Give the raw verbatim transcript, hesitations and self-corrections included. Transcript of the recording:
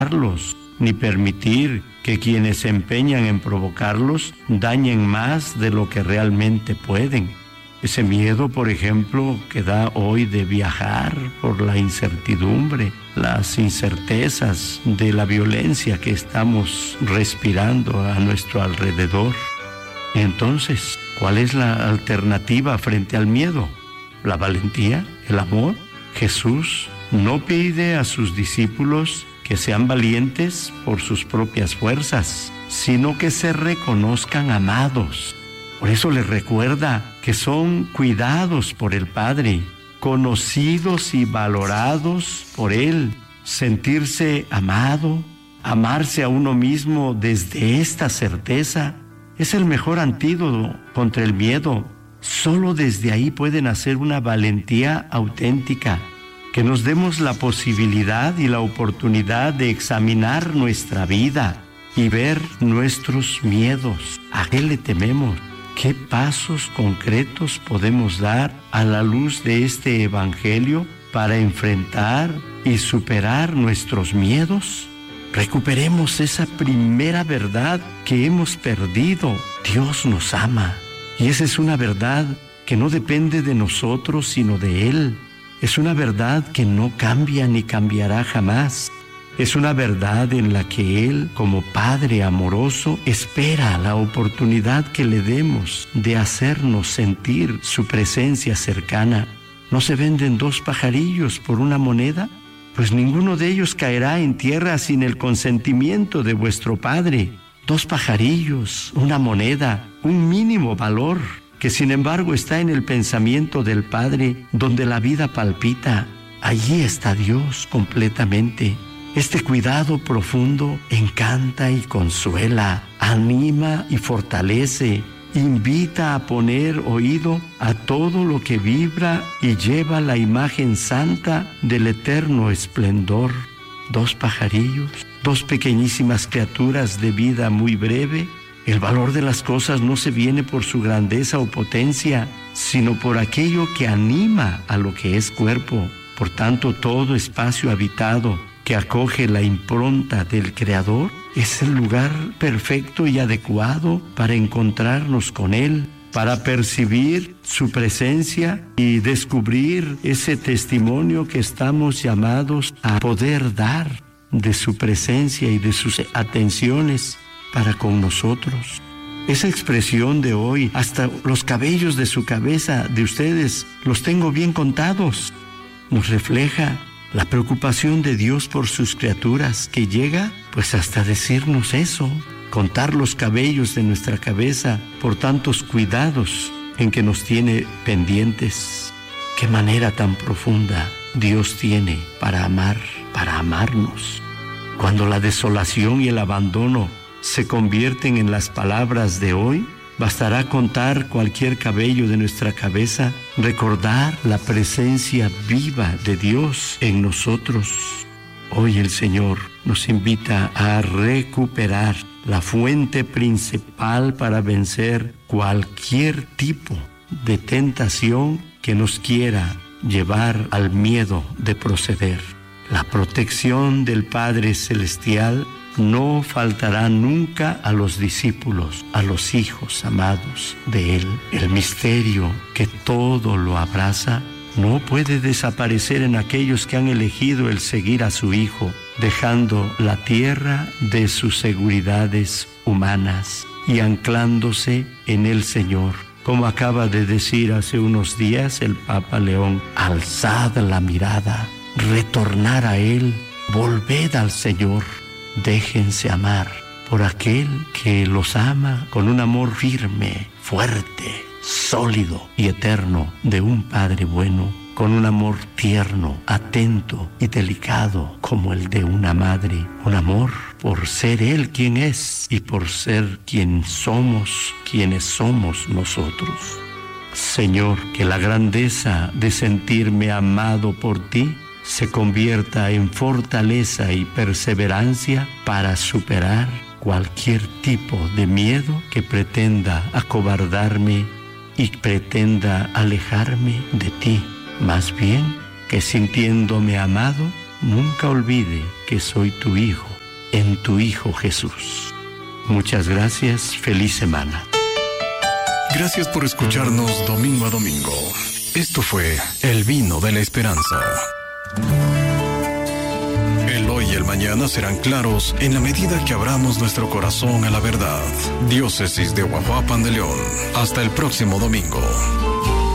ni permitir que quienes se empeñan en provocarlos dañen más de lo que realmente pueden. Ese miedo, por ejemplo, que da hoy de viajar por la incertidumbre, las incertezas de la violencia que estamos respirando a nuestro alrededor. Entonces, ¿cuál es la alternativa frente al miedo? ¿La valentía? ¿El amor? Jesús no pide a sus discípulos que sean valientes por sus propias fuerzas, sino que se reconozcan amados. Por eso les recuerda que son cuidados por el Padre, conocidos y valorados por Él. Sentirse amado, amarse a uno mismo desde esta certeza, es el mejor antídoto contra el miedo. Solo desde ahí puede nacer una valentía auténtica, que nos demos la posibilidad y la oportunidad de examinar nuestra vida y ver nuestros miedos. ¿A qué le tememos? ¿Qué pasos concretos podemos dar a la luz de este Evangelio para enfrentar y superar nuestros miedos? Recuperemos esa primera verdad que hemos perdido. Dios nos ama. Y esa es una verdad que no depende de nosotros, sino de Él. Es una verdad que no cambia ni cambiará jamás. Es una verdad en la que Él, como Padre amoroso, espera la oportunidad que le demos de hacernos sentir su presencia cercana. ¿No se venden dos pajarillos por una moneda? Pues ninguno de ellos caerá en tierra sin el consentimiento de vuestro Padre. Dos pajarillos, una moneda, un mínimo valor, que sin embargo está en el pensamiento del Padre, donde la vida palpita. Allí está Dios completamente. Este cuidado profundo encanta y consuela, anima y fortalece, invita a poner oído a todo lo que vibra y lleva la imagen santa del eterno esplendor. Dos pajarillos, dos pequeñísimas criaturas de vida muy breve. El valor de las cosas no se viene por su grandeza o potencia, sino por aquello que anima a lo que es cuerpo. Por tanto, todo espacio habitado que acoge la impronta del Creador es el lugar perfecto y adecuado para encontrarnos con Él, para percibir su presencia y descubrir ese testimonio que estamos llamados a poder dar de su presencia y de sus atenciones para con nosotros. Esa expresión de hoy, hasta los cabellos de su cabeza, de ustedes, los tengo bien contados, nos refleja la preocupación de Dios por sus criaturas, que llega pues hasta decirnos eso, contar los cabellos de nuestra cabeza por tantos cuidados en que nos tiene pendientes. Qué manera tan profunda Dios tiene para amar, para amarnos. Cuando la desolación y el abandono se convierten en las palabras de hoy, bastará contar cualquier cabello de nuestra cabeza, recordar la presencia viva de Dios en nosotros. Hoy el Señor nos invita a recuperar la fuente principal para vencer cualquier tipo de tentación que nos quiera llevar al miedo de proceder. La protección del Padre Celestial no faltará nunca a los discípulos, a los hijos amados de Él. El misterio que todo lo abraza no puede desaparecer en aquellos que han elegido el seguir a su Hijo, dejando la tierra de sus seguridades humanas y anclándose en el Señor. Como acaba de decir hace unos días el Papa León, alzad la mirada, retornar a Él, volved al Señor. Déjense amar por aquel que los ama con un amor firme, fuerte, sólido y eterno de un Padre bueno, con un amor tierno, atento y delicado como el de una madre. Un amor por ser Él quien es y por ser quien somos, quienes somos nosotros. Señor, que la grandeza de sentirme amado por ti se convierta en fortaleza y perseverancia para superar cualquier tipo de miedo que pretenda acobardarme y pretenda alejarme de ti. Más bien, que sintiéndome amado, nunca olvide que soy tu hijo en tu Hijo Jesús. Muchas gracias, feliz semana. Gracias por escucharnos domingo a domingo. Esto fue El Vino de la Esperanza. El hoy y el mañana serán claros en la medida que abramos nuestro corazón a la verdad. Diócesis de Huajuapan de León. Hasta el próximo domingo.